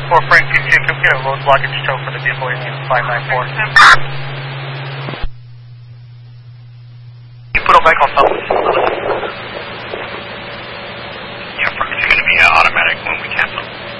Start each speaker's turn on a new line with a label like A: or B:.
A: For Frank P2, can we get a road blockage tow for the vehicle in 594? You put a bike on top.